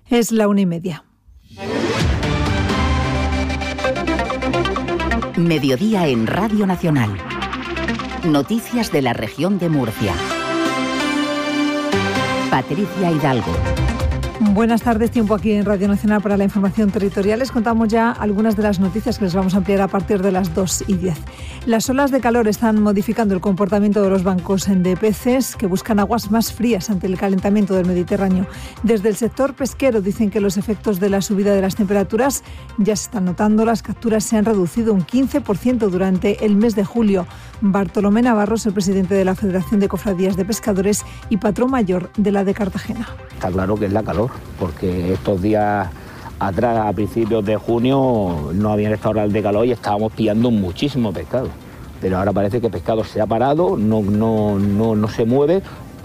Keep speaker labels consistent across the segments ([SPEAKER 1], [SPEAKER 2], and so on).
[SPEAKER 1] Es la 1:30.
[SPEAKER 2] Mediodía en Radio Nacional. Noticias de la región de Murcia. Patricia Hidalgo.
[SPEAKER 1] Buenas tardes, tiempo aquí en Radio Nacional para la información territorial. Les contamos ya algunas de las noticias que les vamos a ampliar a partir de las 2:10. Las olas de calor están modificando el comportamiento de los bancos de peces que buscan aguas más frías ante el calentamiento del Mediterráneo. Desde el sector pesquero dicen que los efectos de la subida de las temperaturas ya se están notando. Las capturas se han reducido un 15% durante el mes de julio. Bartolomé Navarro es el presidente de la Federación de Cofradías de Pescadores y patrón mayor de la de Cartagena.
[SPEAKER 3] Está claro que es la calor, porque estos días atrás, a principios de junio, no habían restaurantes de calor y estábamos pillando muchísimo pescado. Pero ahora parece que el pescado se ha parado, no se mueve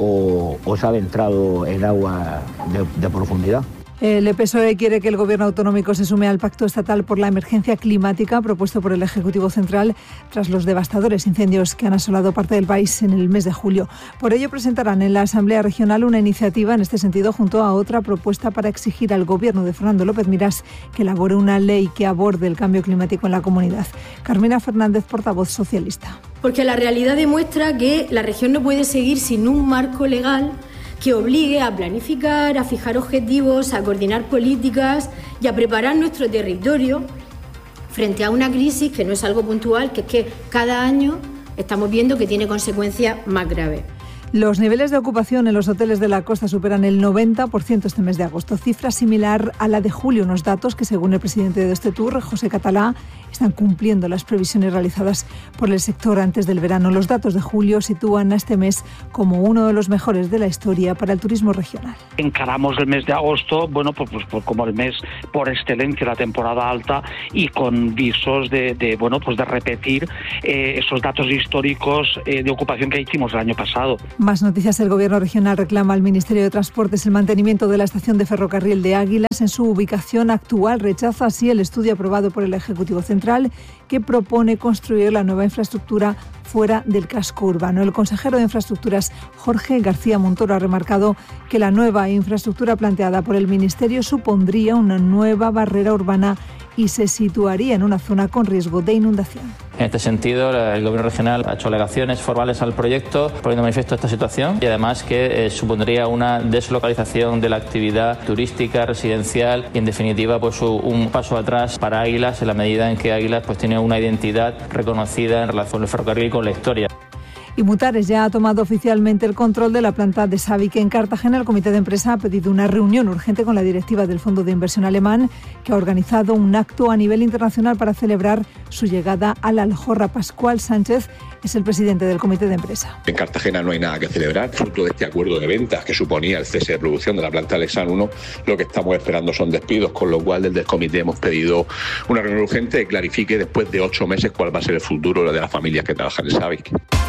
[SPEAKER 3] o se ha adentrado en agua de profundidad.
[SPEAKER 1] El PSOE quiere que el Gobierno autonómico se sume al Pacto Estatal por la Emergencia Climática propuesto por el Ejecutivo Central tras los devastadores incendios que han asolado parte del país en el mes de julio. Por ello presentarán en la Asamblea Regional una iniciativa en este sentido junto a otra propuesta para exigir al Gobierno de Fernando López Miras que elabore una ley que aborde el cambio climático en la comunidad. Carmina Fernández, portavoz socialista.
[SPEAKER 4] Porque la realidad demuestra que la región no puede seguir sin un marco legal que obligue a planificar, a fijar objetivos, a coordinar políticas y a preparar nuestro territorio frente a una crisis que no es algo puntual, que es que cada año estamos viendo que tiene consecuencias más graves.
[SPEAKER 1] Los niveles de ocupación en los hoteles de la costa superan el 90% este mes de agosto, cifra similar a la de julio, unos datos que, según el presidente de este tour, José Catalá, están cumpliendo las previsiones realizadas por el sector antes del verano. Los datos de julio sitúan a este mes como uno de los mejores de la historia para el turismo regional.
[SPEAKER 5] Encaramos el mes de agosto, pues como el mes por excelencia, la temporada alta, y con visos de repetir esos datos históricos de ocupación que hicimos el año pasado.
[SPEAKER 1] Más noticias. El Gobierno regional reclama al Ministerio de Transportes el mantenimiento de la estación de ferrocarril de Águilas en su ubicación actual. Rechaza así el estudio aprobado por el Ejecutivo Central que propone construir la nueva infraestructura fuera del casco urbano. El consejero de Infraestructuras, Jorge García Montoro, ha remarcado que la nueva infraestructura planteada por el Ministerio supondría una nueva barrera urbana y se situaría en una zona con riesgo de inundación.
[SPEAKER 6] En este sentido, el Gobierno regional ha hecho alegaciones formales al proyecto poniendo de manifiesto esta situación y además que supondría una deslocalización de la actividad turística, residencial y en definitiva pues un paso atrás para Águilas en la medida en que Águilas pues tiene una identidad reconocida en relación al ferrocarril y con la historia.
[SPEAKER 1] Y Mutares ya ha tomado oficialmente el control de la planta de Sabic en Cartagena. El comité de empresa ha pedido una reunión urgente con la directiva del Fondo de Inversión alemán, que ha organizado un acto a nivel internacional para celebrar su llegada a la Aljorra. Pascual Sánchez es el presidente del comité de empresa.
[SPEAKER 7] En Cartagena no hay nada que celebrar. Fruto de este acuerdo de ventas que suponía el cese de producción de la planta Alexan 1, lo que estamos esperando son despidos, con lo cual desde el comité hemos pedido una reunión urgente que clarifique después de 8 meses cuál va a ser el futuro de las familias que trabajan en Sabic.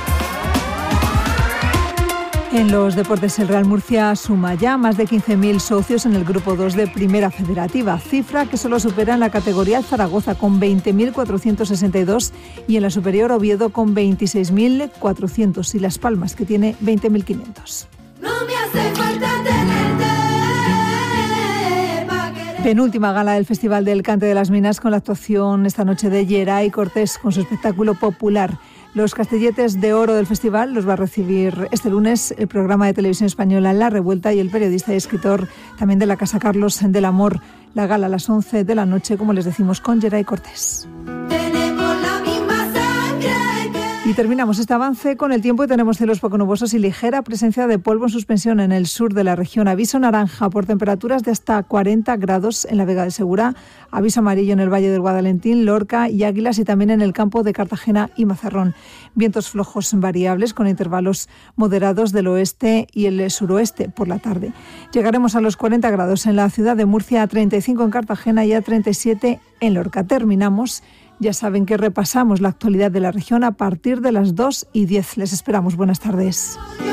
[SPEAKER 1] En los deportes, el Real Murcia suma ya más de 15.000 socios en el Grupo 2 de Primera Federativa, cifra que solo supera en la categoría el Zaragoza con 20.462 y en la superior Oviedo con 26.400 y Las Palmas que tiene 20.500.
[SPEAKER 8] No me hace falta tenerte.
[SPEAKER 1] Penúltima gala del Festival del Cante de las Minas con la actuación esta noche de Yeray Cortés con su espectáculo popular. Los castelletes de oro del festival los va a recibir este lunes el programa de televisión española La Revuelta y el periodista y escritor también de la Casa Carlos del Amor. La gala a las 11 de la noche, como les decimos, con Yeray Cortés. Y terminamos este avance con el tiempo y tenemos cielos poco nubosos y ligera presencia de polvo en suspensión en el sur de la región. Aviso naranja por temperaturas de hasta 40 grados en la Vega de Segura. Aviso amarillo en el Valle del Guadalentín, Lorca y Águilas y también en el campo de Cartagena y Mazarrón. Vientos flojos variables con intervalos moderados del oeste y el suroeste por la tarde. Llegaremos a los 40 grados en la ciudad de Murcia, a 35 en Cartagena y a 37 en Lorca. Terminamos. Ya saben que repasamos la actualidad de la región a partir de las 2:10. Les esperamos. Buenas tardes.